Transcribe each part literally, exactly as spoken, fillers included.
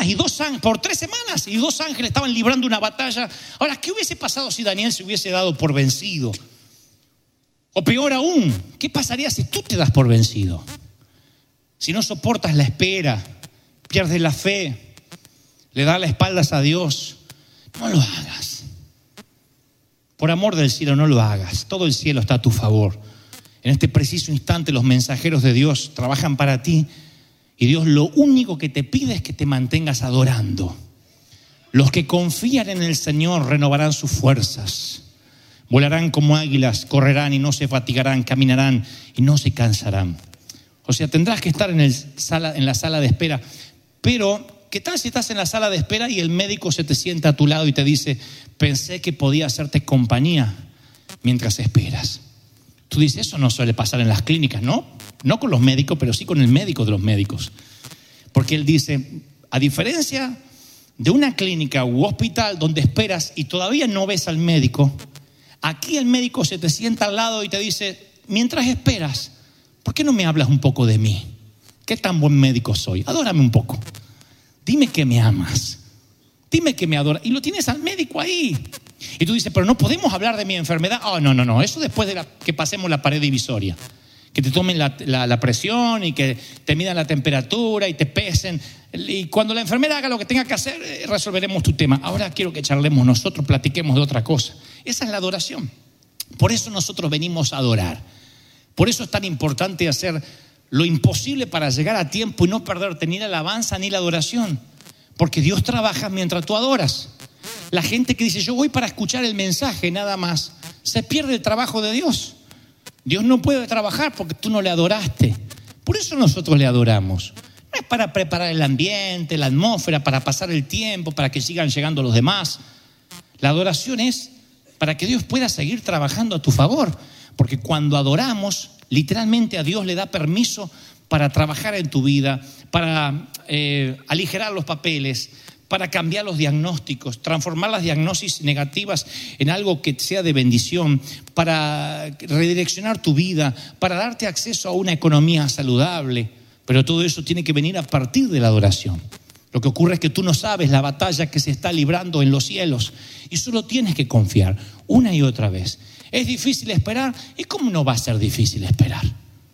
semanas y dos ángeles, por tres semanas y dos ángeles estaban librando una batalla. Ahora, ¿qué hubiese pasado si Daniel se hubiese dado por vencido? O peor aún, ¿qué pasaría si tú te das por vencido? Si no soportas la espera, pierdes la fe, le das las espaldas a Dios, no lo hagas. Por amor del cielo, no lo hagas. Todo el cielo está a tu favor. En este preciso instante los mensajeros de Dios trabajan para ti y Dios lo único que te pide es que te mantengas adorando. Los que confían en el Señor renovarán sus fuerzas. Volarán como águilas, correrán y no se fatigarán, caminarán y no se cansarán. O sea, tendrás que estar en, el sala, en la sala de espera. Pero, ¿qué tal si estás en la sala de espera y el médico se te sienta a tu lado y te dice: pensé que podía hacerte compañía mientras esperas? Tú dices, eso no suele pasar en las clínicas, ¿no? No con los médicos, pero sí con el médico de los médicos. Porque él dice, a diferencia de una clínica u hospital donde esperas y todavía no ves al médico, aquí el médico se te sienta al lado y te dice, mientras esperas, ¿por qué no me hablas un poco de mí? ¿Qué tan buen médico soy? Adórame un poco. Dime que me amas. Dime que me adoras. Y lo tienes al médico ahí. Y tú dices, pero no podemos hablar de mi enfermedad. Oh, no, no, no. Eso después de la, que pasemos la pared divisoria. Que te tomen la, la, la presión y que te midan la temperatura y te pesen. Y cuando la enfermera haga lo que tenga que hacer, resolveremos tu tema. Ahora quiero que charlemos nosotros, platiquemos de otra cosa. Esa es la adoración. Por eso nosotros venimos a adorar. Por eso es tan importante hacer lo imposible para llegar a tiempo y no perderte ni la alabanza ni la adoración. Porque Dios trabaja mientras tú adoras. La gente que dice, yo voy para escuchar el mensaje nada más, se pierde el trabajo de Dios. Dios no puede trabajar porque tú no le adoraste. Por eso nosotros le adoramos. No es para preparar el ambiente, la atmósfera, para pasar el tiempo, para que sigan llegando los demás. La adoración es para que Dios pueda seguir trabajando a tu favor. Porque cuando adoramos, literalmente a Dios le da permiso para trabajar en tu vida, para eh, aligerar los papeles, para cambiar los diagnósticos, transformar las diagnosis negativas en algo que sea de bendición, para redireccionar tu vida, para darte acceso a una economía saludable. Pero todo eso tiene que venir a partir de la adoración. Lo que ocurre es que tú no sabes la batalla que se está librando en los cielos y solo tienes que confiar una y otra vez. ¿Es difícil esperar? ¿Y cómo no va a ser difícil esperar?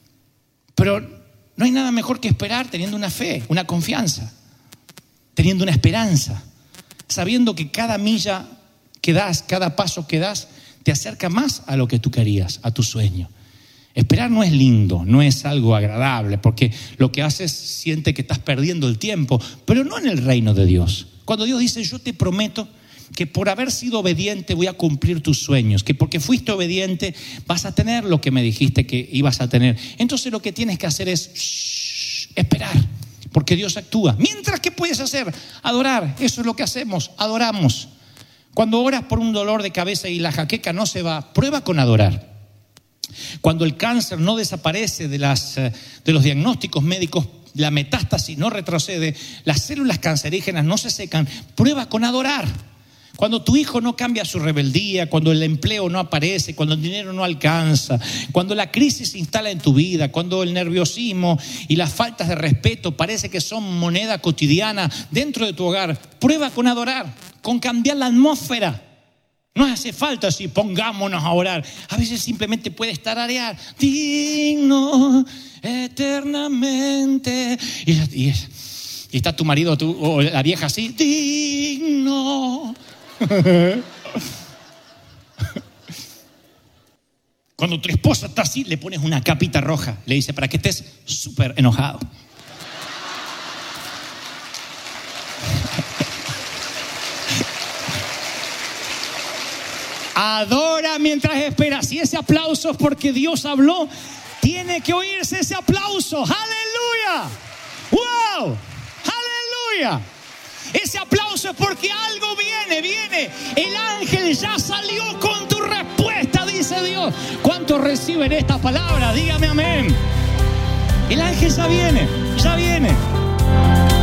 Pero no hay nada mejor que esperar teniendo una fe, una confianza, teniendo una esperanza, sabiendo que cada milla que das, cada paso que das, te acerca más a lo que tú querías, a tu sueño. Esperar no es lindo, no es algo agradable, porque lo que haces siente que estás perdiendo el tiempo, pero no en el reino de Dios. Cuando Dios dice, yo te prometo que por haber sido obediente voy a cumplir tus sueños, que porque fuiste obediente vas a tener lo que me dijiste que ibas a tener. Entonces lo que tienes que hacer es shh, esperar, porque Dios actúa. Mientras, ¿qué puedes hacer? Adorar. Eso es lo que hacemos, adoramos. Cuando oras por un dolor de cabeza y la jaqueca no se va, prueba con adorar. Cuando el cáncer no desaparece de, las, de los diagnósticos médicos, la metástasis no retrocede, las células cancerígenas no se secan, prueba con adorar. Cuando tu hijo no cambia su rebeldía, cuando el empleo no aparece, cuando el dinero no alcanza, cuando la crisis se instala en tu vida, cuando el nerviosismo y las faltas de respeto parece que son moneda cotidiana dentro de tu hogar, prueba con adorar, con cambiar la atmósfera. No hace falta si pongámonos a orar. A veces simplemente puedes tararear, digno eternamente. Y, y, y está tu marido tu, o la vieja así, digno. Cuando tu esposa está así, le pones una capita roja. Le dice para que estés súper enojado. Adora mientras esperas. Y ese aplauso es porque Dios habló. Tiene que oírse ese aplauso. ¡Aleluya! ¡Wow! ¡Aleluya! Ese aplauso es porque algo viene, viene. El ángel ya salió con tu respuesta, dice Dios. ¿Cuántos reciben esta palabra? Dígame amén. El ángel ya viene, ya viene.